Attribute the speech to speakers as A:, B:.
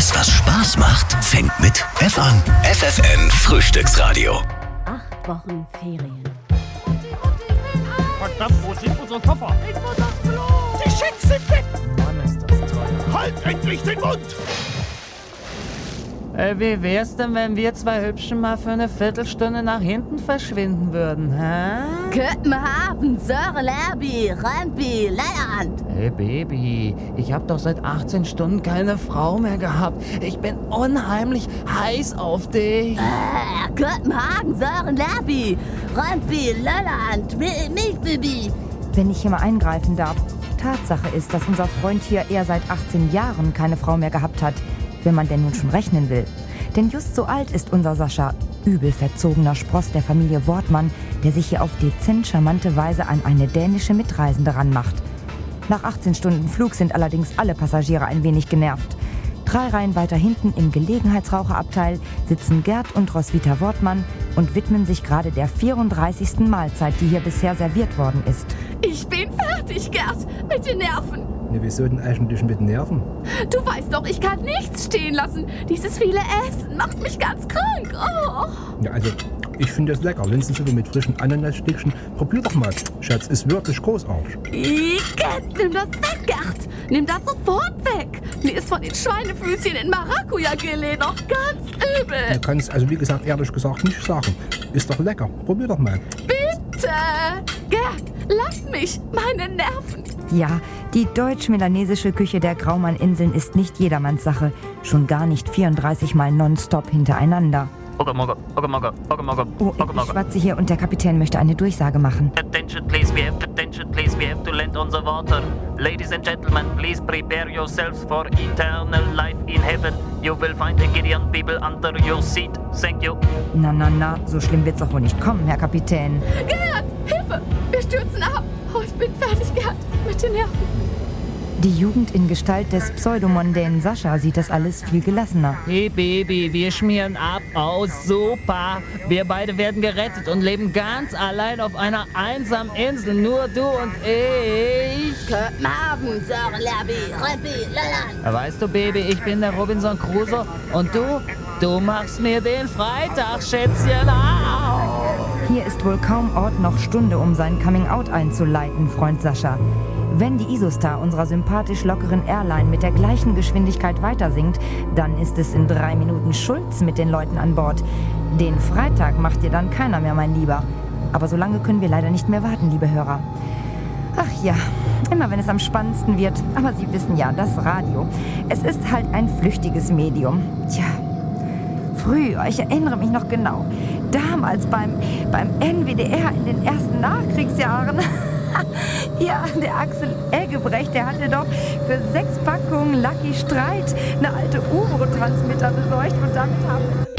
A: Alles, was Spaß macht, fängt mit F an. FFN Frühstücksradio.
B: 8 Wochen Ferien.
C: Verdammt, wo sind unsere Koffer?
D: Ich muss aufs Klo!
C: Die Schecks sind weg!
D: Mann, ist das teuer.
C: Halt endlich den Mund!
E: Wie wär's denn, wenn wir zwei Hübschen mal für eine Viertelstunde nach hinten verschwinden würden, hä?
B: Köpenhagen, Sörenlerby, Randby, Leierland.
E: Hey Baby, ich hab doch seit 18 Stunden keine Frau mehr gehabt. Ich bin unheimlich heiß auf dich.
B: Köpenhagen, Sörenlerby, Randby, Leierland, Milchbaby.
F: Wenn ich hier mal eingreifen darf. Tatsache ist, dass unser Freund hier eher seit 18 Jahren keine Frau mehr gehabt hat. Wenn man denn nun schon rechnen will. Denn just so alt ist unser Sascha, übel verzogener Spross der Familie Wortmann, der sich hier auf dezent charmante Weise an eine dänische Mitreisende ranmacht. Nach 18 Stunden Flug sind allerdings alle Passagiere ein wenig genervt. 3 Reihen weiter hinten im Gelegenheitsraucherabteil sitzen Gerd und Roswitha Wortmann und widmen sich gerade der 34. Mahlzeit, die hier bisher serviert worden ist.
G: Ich bin fertig, Gerd, mit den Nerven.
D: Ne, wieso denn eigentlich mit Nerven?
G: Du weißt doch, ich kann nichts stehen lassen. Dieses viele Essen macht mich ganz krank. Oh.
D: Ja, also, ich finde das lecker. Linsen sogar mit frischen Ananasstückchen. Probier doch mal. Schatz, ist wirklich großartig.
G: Gerd, nimm das weg, Gerd. Nimm das sofort weg. Mir ist von den Schweinefüßchen in Maracuja-Gelee noch ganz übel.
D: Du kannst also, wie gesagt, ehrlich gesagt nicht sagen. Ist doch lecker. Probier doch mal.
G: Bitte. Gerd, lass mich. Meine Nerven.
F: Ja, die deutsch-melanesische Küche der Graumann-Inseln ist nicht jedermanns Sache. Schon gar nicht 34 Mal nonstop hintereinander. Oh, ich schwatze hier und der Kapitän möchte eine Durchsage machen.
E: Attention please, we have to land on the water. Ladies and gentlemen, please prepare yourselves for eternal life in heaven. You will find a Gideon people under your seat. Thank you.
F: Na, so schlimm wird's doch wohl nicht kommen, Herr Kapitän.
G: Gerd, Hilfe, wir stürzen ab. Oh, ich bin fertig, Gerd, mit den Nerven.
F: Die Jugend in Gestalt des pseudomondänen Sascha sieht das alles viel gelassener.
E: Hey Baby, wir schmieren ab. Oh, super. Wir beide werden gerettet und leben ganz allein auf einer einsamen Insel. Nur du und ich.
B: Köpenhagen, Sörenlerby, Randby, Leierland.
E: Weißt du, Baby, ich bin der Robinson Crusoe und du machst mir den Freitag, Schätzchen.
F: Hier ist wohl kaum Ort noch Stunde, um sein Coming-out einzuleiten, Freund Sascha. Wenn die Isostar unserer sympathisch lockeren Airline mit der gleichen Geschwindigkeit weitersinkt, dann ist es in 3 Minuten Schulz mit den Leuten an Bord. Den Freitag macht dir dann keiner mehr, mein Lieber. Aber so lange können wir leider nicht mehr warten, liebe Hörer. Ach ja, immer wenn es am spannendsten wird. Aber Sie wissen ja, das Radio. Es ist halt ein flüchtiges Medium. Tja, früher, ich erinnere mich noch genau, damals beim NWDR in den ersten Nachkriegsjahren. Ja, der Axel Eggebrecht, der hatte doch für 6 Packungen Lucky Streit eine alte U-Boot-Transmitter besorgt und damit haben...